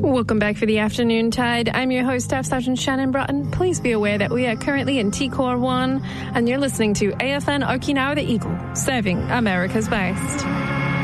Welcome back for the Afternoon Tide. I'm your host, Staff Sergeant Shannon Broughton. Please be aware that we are currently in T-Core 1, and you're listening to AFN Okinawa the Eagle, serving America's best.